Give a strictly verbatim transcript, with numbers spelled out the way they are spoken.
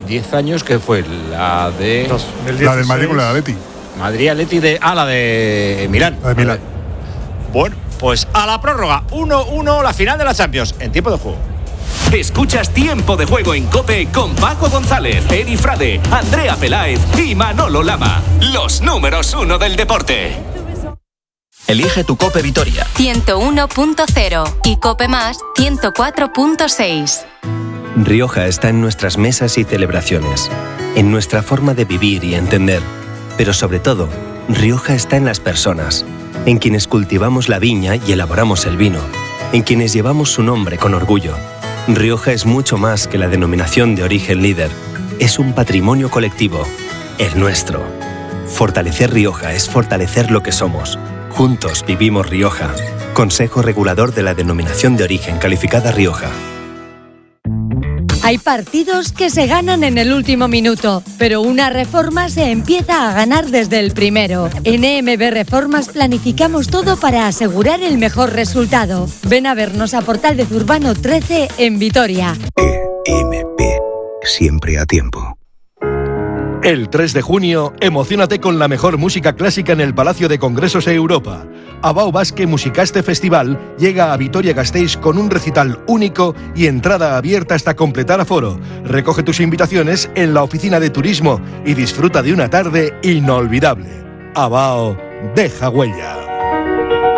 diez años, que fue la de... dos mil dieciséis. La del Madrid con la Atleti. Madrid Atleti de... Ah, la de Milán. La de Milán. Bueno, pues a la prórroga. uno uno, la final de la Champions, en tiempo de juego. Escuchas Tiempo de Juego en COPE con Paco González, Eri Frade, Andrea Peláez y Manolo Lama. Los números uno del deporte. Elige tu COPE Vitoria. ciento uno punto cero y COPE Más ciento cuatro punto seis. Rioja está en nuestras mesas y celebraciones, en nuestra forma de vivir y entender. Pero sobre todo, Rioja está en las personas, en quienes cultivamos la viña y elaboramos el vino, en quienes llevamos su nombre con orgullo. Rioja es mucho más que la denominación de origen líder. Es un patrimonio colectivo, el nuestro. Fortalecer Rioja es fortalecer lo que somos. Juntos vivimos Rioja. Consejo Regulador de la Denominación de Origen Calificada Rioja. Hay partidos que se ganan en el último minuto, pero una reforma se empieza a ganar desde el primero. En E M B Reformas planificamos todo para asegurar el mejor resultado. Ven a vernos a Portal de Zurbano trece en Vitoria. E M B, siempre a tiempo. El tres de junio, emociónate con la mejor música clásica en el Palacio de Congresos de Europa. Abao Basque Musicaste Festival llega a Vitoria-Gasteiz con un recital único y entrada abierta hasta completar aforo. Recoge tus invitaciones en la oficina de turismo y disfruta de una tarde inolvidable. Abao deja huella.